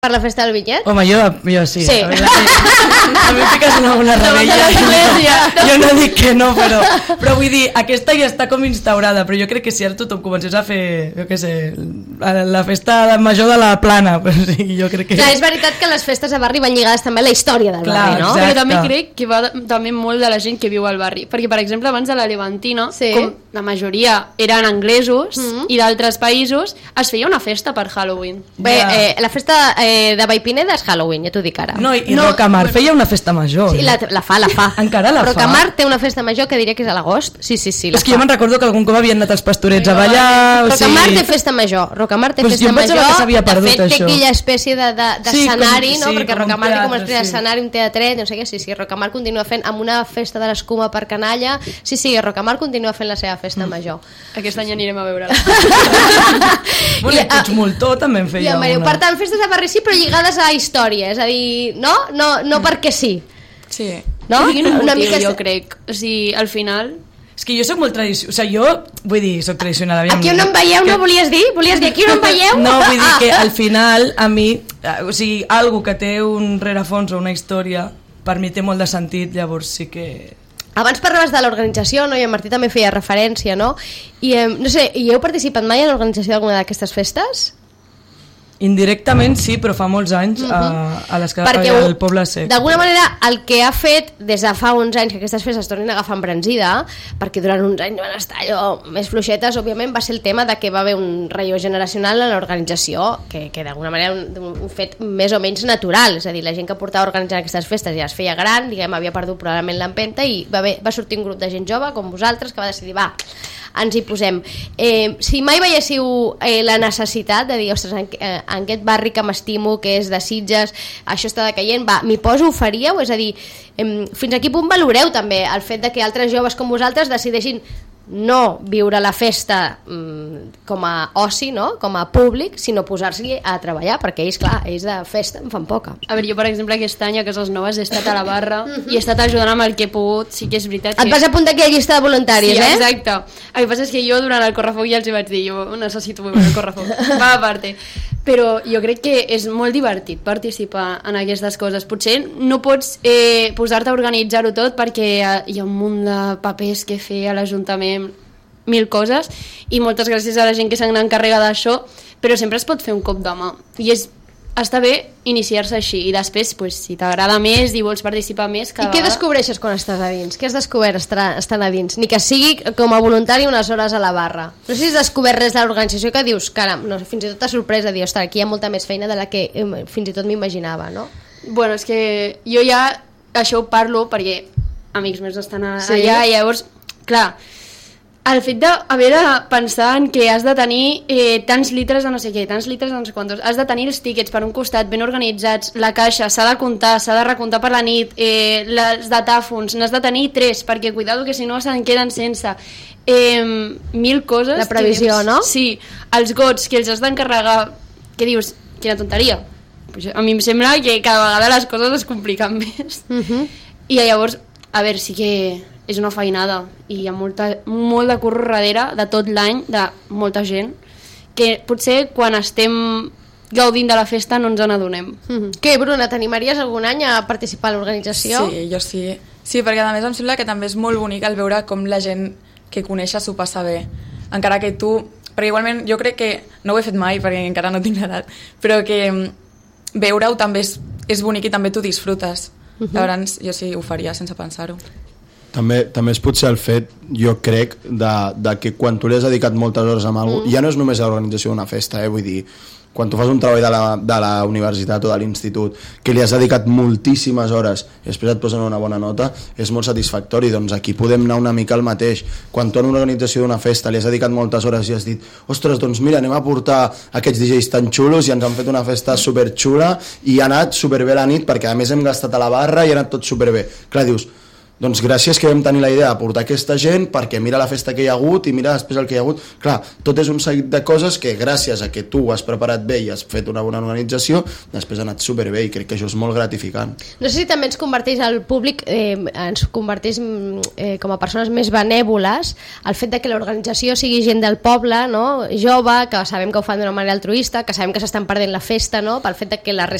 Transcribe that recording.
Per la festa del Vinyet? Home, jo sí. Sí. A mi em fiques en alguna rebella. Jo no dic que no, però vull dir, aquesta ja està com instaurada, però jo crec que si ara tothom comencés a fer, jo què sé, la festa major de la Plana, però sí, jo crec que... Clar, és veritat que les festes de barri van lligades també a la història del barri, no? Però també crec que va també molt de la gent que viu al barri, perquè per exemple abans de la Levantina, com la majoria eren anglesos i d'altres països, es feia una festa per Halloween. Bé, la festa de Vallpineda és Halloween, ja t'ho dic ara. No, i Rocamar feia una festa major. Sí, la fa. Encara la fa. Rocamar té una festa major que diria que és a l'agost. Sí, és que jo me'n recordo que algun cop havien anat els pastorets a ballar... Rocamar té festa major. Rocamar té festa major. De fet, té aquella espècie d'escenari, no? Perquè Rocamar té com una espècie d'escenari, un teatret, no sé què, sí, Rocamar continua fent amb una festa de l'escuma per canalla. Sí, Rocamar continua fent la seva festa major. Aquest any anirem a veure-la. Bueno, i Puigmoltó també en feia una. Per tant, festes de barri sí, però lligades a història, és a dir, no perquè sí. Sí, no? Una mica jo crec, o sigui, al final... És que jo soc molt tradicional, o sigui, jo vull dir, soc tradicional. Aquí on em veieu, no volies dir? Volies dir aquí on em veieu? No, vull dir que al final, a mi, o sigui, algo que té un rerefons o una història, per mi té molt de sentit, llavors sí que... Abans parlaves de l'organització, no? I en Martí també feia referència, no? I no sé, i heu participat mai en l'organització d'alguna d'aquestes festes? Indirectament sí, però fa molts anys a al Poble Sec. D'alguna manera el que ha fet des de fa uns anys que aquestes festes tornin a agafar embranzida, perquè durant uns anys van estar allò més fluixetes, òbviament va ser el tema de que va haver un relleu generacional en l'organització, que d'alguna manera un fet més o menys natural, és a dir, la gent que portava organitzant aquestes festes ja es feia gran, diguem, havia perdut probablement l'empenta i va sortir un grup de gent jove com vosaltres que va decidir, ens hi posem. Si mai veiéssiu la necessitat de dir, ostres, en aquest barri que m'estimo, que és de Sitges, això està decaient, m'hi poso, ho faríeu? És a dir, fins a quin punt valoreu també el fet de que altres joves com vosaltres decideixin no viure la festa com a oci, no? Com a públic, sinó posar-s'hi a treballar, perquè ells, clar, ells de festa en fan poca. A veure, jo per exemple aquest any a Cases Noves he estat a la barra i he estat ajudant amb el que he pogut, sí que és veritat que... Et vas apuntar aquí a llista de voluntaris, sí, exacte. El que passa és que jo durant el correfoc ja els hi vaig dir, jo necessito veure el correfoc, va a parte. Però jo crec que és molt divertit participar en aquestes coses. Potser no pots posar-te a organitzar-ho tot perquè hi ha un munt de papers que fer a l'Ajuntament, mil coses, i moltes gràcies a la gent que s'ha encarregat d'això, però sempre es pot fer un cop de mà i està bé iniciar-se així i després, pues, si t'agrada més i vols participar més I què descobreixes quan estàs a dins? Què has descobert estant a dins? Ni que sigui com a voluntari unes hores a la barra. No sé si has descobert res de l'organització que dius, caram, no, fins i tot t'ha sorprès de dir, ostres, aquí hi ha molta més feina de la que fins i tot m'imaginava, no? Bueno, és que jo ja això ho parlo perquè amics meus estan allà i llavors, clar, el fet d'haver de pensar en que has de tenir tants litres de no sé què, tants litres de no sé quantos, has de tenir els tíquets per un costat ben organitzats, la caixa s'ha de comptar, s'ha de recomptar per la nit, les datàfons, n'has de tenir 3 perquè cuidado que si no se'n queden sense, mil coses. La previsió, no? Sí, els gots que els has d'encarregar, que dius, quina tonteria. Pues a mi em sembla que cada vegada les coses es compliquen més. I llavors, a veure, sí que és una feinada i hi ha molt de curro darrere de tot l'any, de molta gent, que potser quan estem gaudint de la festa no ens n'adonem. Què, Bruna, t'animaries algun any a participar a l'organització? Sí, jo sí. Sí, perquè a més em sembla que també és molt bonic el veure com la gent que coneixes s'ho passa bé. Encara que tu... Perquè igualment jo crec que... No ho he fet mai perquè encara no tinc l'edat, però que veure-ho també és bonic i també t'ho disfrutes. Llavors jo sí ho faria sense pensar-ho. També és potser el fet, jo crec, de que quan tu li has dedicat moltes hores a alguna cosa, ja no és només l'organització d'una festa, vull dir, quan tu fas un treball de la universitat o de l'institut, que li has dedicat moltíssimes hores i després et posen una bona nota, és molt satisfactori. Doncs aquí podem anar una mica al mateix. Quan tu en una organització d'una festa li has dedicat moltes hores i has dit, ostres, doncs mira, anem a portar aquests DJs tan xulos i ens han fet una festa superxula i ha anat superbé la nit perquè a més hem gastat a la barra i ha anat tot superbé. Clar, dius, doncs gràcies que vam tenir la idea de portar aquesta gent, perquè mira la festa que hi ha hagut i mira després el que hi ha hagut. Clar, tot és un seguit de coses que gràcies a que tu has preparat bé i has fet una bona organització, després ha anat superbé i crec que això és molt gratificant. No sé si també ens converteix al públic, ens converteix com a persones més benèvoles el fet de que l'organització sigui gent del poble, no? Jove, que sabem que ho fan d'una manera altruista, que sabem que s'estan perdent la festa, no? Pel fet de que la resta